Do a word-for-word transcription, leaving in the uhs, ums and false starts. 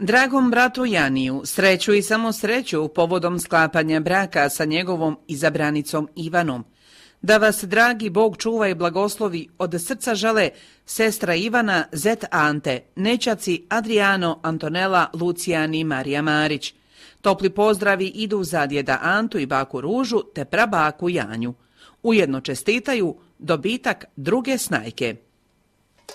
Dragom bratu Janiju, sreću i samo sreću povodom sklapanja braka sa njegovom izabranicom Ivanom. Da vas, dragi Bog, čuva i blagoslovi, od srca žele sestra Ivana, zet Ante, nećaci Adriano, Antonela, Lucijan i Marija Marić. Topli pozdravi idu za djeda Antu i baku Ružu te prabaku Janju. Ujedno čestitaju dobitak druge snajke.